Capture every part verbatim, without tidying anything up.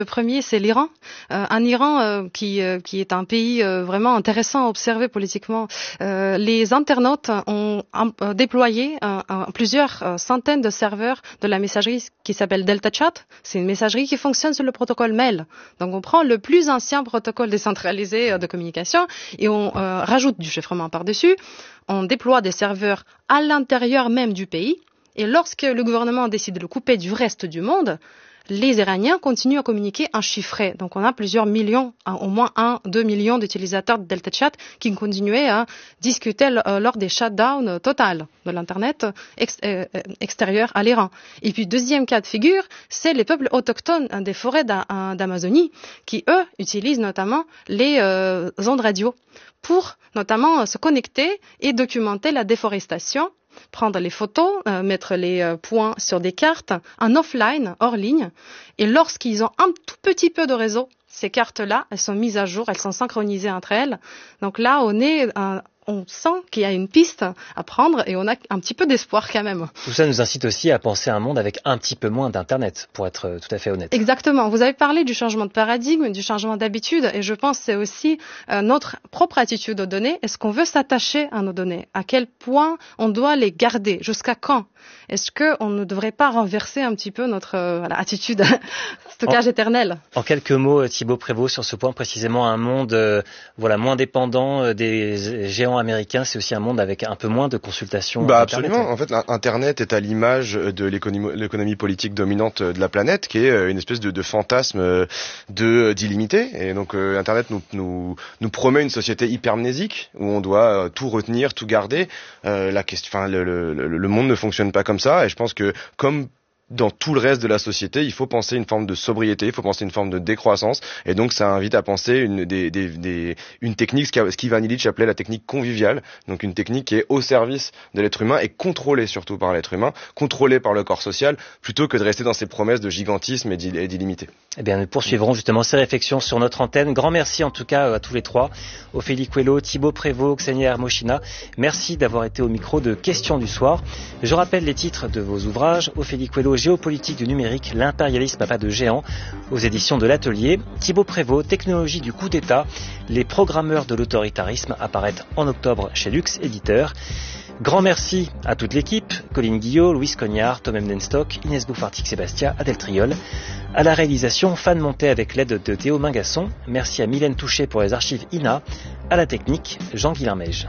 Le premier, c'est l'Iran. Euh, un Iran euh, qui, euh, qui est un pays euh, vraiment intéressant à observer politiquement. Euh, les internautes ont euh, déployé euh, euh, plusieurs euh, centaines de serveurs de la messagerie qui s'appelle Delta Chat. C'est une messagerie qui fonctionne sur le protocole mail. Donc on prend le plus ancien protocole décentralisé euh, de communication et on euh, rajoute du chiffrement par-dessus. On déploie des serveurs à l'intérieur même du pays. Et lorsque le gouvernement décide de le couper du reste du monde, les Iraniens continuent à communiquer en chiffré. Donc on a plusieurs millions, au moins un, deux millions d'utilisateurs de Delta Chat qui continuaient à discuter lors des shutdowns totales de l'Internet ex- euh, extérieur à l'Iran. Et puis deuxième cas de figure, c'est les peuples autochtones des forêts d'Amazonie qui, eux, utilisent notamment les euh, ondes radio pour notamment se connecter et documenter la déforestation, prendre les photos, euh, mettre les euh, points sur des cartes en offline, hors ligne. Et lorsqu'ils ont un tout petit peu de réseau, ces cartes-là, elles sont mises à jour, elles sont synchronisées entre elles. Donc là, on est, euh, on sent qu'il y a une piste à prendre et on a un petit peu d'espoir quand même. Tout ça nous incite aussi à penser à un monde avec un petit peu moins d'Internet, pour être tout à fait honnête. Exactement. Vous avez parlé du changement de paradigme, du changement d'habitude, et je pense que c'est aussi euh, notre propre attitude aux données. Est-ce qu'on veut s'attacher à nos données? À quel point on doit les garder? Jusqu'à quand? Est-ce qu'on ne devrait pas renverser un petit peu notre euh, voilà, attitude stockage en, éternel? En quelques mots, Thibaut Prévost, sur ce point précisément, un monde euh, voilà, moins dépendant euh, des géants américains, c'est aussi un monde avec un peu moins de consultations. Bah Internet. absolument. En fait, Internet est à l'image de l'économie, l'économie politique dominante de la planète, qui est une espèce de, de fantasme de d'illimité. Et donc, euh, Internet nous, nous nous promet une société hypermnésique où on doit euh, tout retenir, tout garder. Euh, la question, enfin, le, le, le monde ne fonctionne pas comme ça. Et je pense que comme dans tout le reste de la société, il faut penser une forme de sobriété, il faut penser une forme de décroissance, et donc ça invite à penser une, des, des, des, une technique, ce qu'Ivan Illich appelait la technique conviviale, donc une technique qui est au service de l'être humain et contrôlée surtout par l'être humain, contrôlée par le corps social, plutôt que de rester dans ces promesses de gigantisme et d'illimité. Eh bien, nous poursuivrons justement ces réflexions sur notre antenne. Grand merci en tout cas à tous les trois, Ophélie Coelho, Thibaut Prévost, Ksenia Hermochina. Merci d'avoir été au micro de Questions du soir. Je rappelle les titres de vos ouvrages. Ophélie Coelho, Géopolitique du numérique, l'impérialisme à pas de géant, aux éditions de l'Atelier. Thibaut Prévost, Technologie du coup d'État, les programmeurs de l'autoritarisme, apparaître en octobre chez Lux Éditeur. Grand merci à toute l'équipe, Colline Guillot, Louis Cognard, Tom Emdenstock, Inès Bouffartic-Sébastien, Adèle Triol. À la réalisation, Fan Monté avec l'aide de Théo Mingasson. Merci à Mylène Touché pour les archives I N A. À la technique, Jean-Guilain Meige.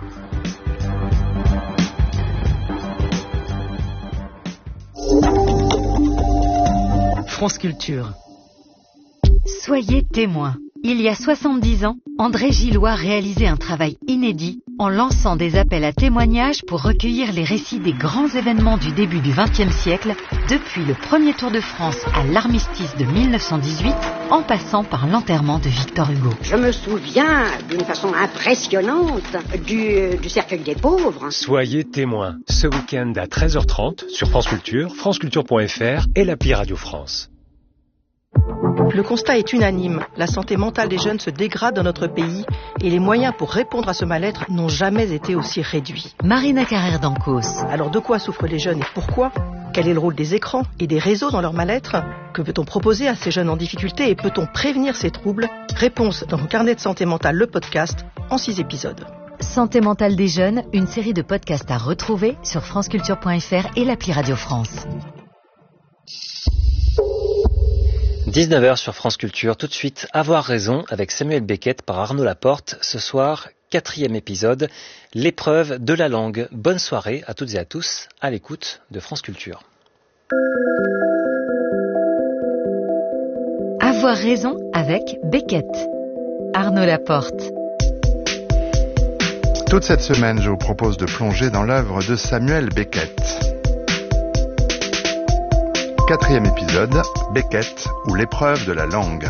France Culture. Soyez témoins. Il y a soixante-dix ans, André Gillois réalisait un travail inédit en lançant des appels à témoignages pour recueillir les récits des grands événements du début du vingtième siècle, depuis le premier Tour de France à l'armistice de mille neuf cent dix-huit, en passant par l'enterrement de Victor Hugo. Je me souviens d'une façon impressionnante du, du cercueil des pauvres. Soyez témoins, ce week-end à treize heures trente sur France Culture, franceculture point f r et l'appli Radio France. Le constat est unanime. La santé mentale des jeunes se dégrade dans notre pays et les moyens pour répondre à ce mal-être n'ont jamais été aussi réduits. Marina Carrère d'Ancos. Alors de quoi souffrent les jeunes et pourquoi ? Quel est le rôle des écrans et des réseaux dans leur mal-être ? Que peut-on proposer à ces jeunes en difficulté et peut-on prévenir ces troubles ? Réponse dans mon carnet de santé mentale, le podcast, en six épisodes. Santé mentale des jeunes, une série de podcasts à retrouver sur franceculture point f r et l'appli Radio France. dix-neuf heures sur France Culture, tout de suite, Avoir raison avec Samuel Beckett par Arnaud Laporte. Ce soir, quatrième épisode, l'épreuve de la langue. Bonne soirée à toutes et à tous, à l'écoute de France Culture. Avoir raison avec Beckett. Arnaud Laporte. Toute cette semaine, je vous propose de plonger dans l'œuvre de Samuel Beckett. Quatrième épisode, Beckett ou l'épreuve de la langue.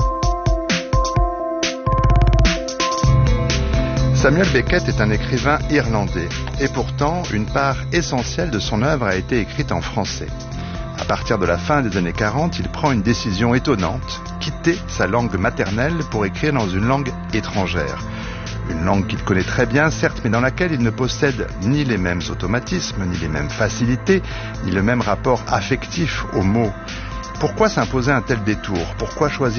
Samuel Beckett est un écrivain irlandais et pourtant une part essentielle de son œuvre a été écrite en français. À partir de la fin des années quarante, il prend une décision étonnante, quitter sa langue maternelle pour écrire dans une langue étrangère. Une langue qu'il connaît très bien, certes, mais dans laquelle il ne possède ni les mêmes automatismes, ni les mêmes facilités, ni le même rapport affectif aux mots. Pourquoi s'imposer un tel détour ? Pourquoi choisir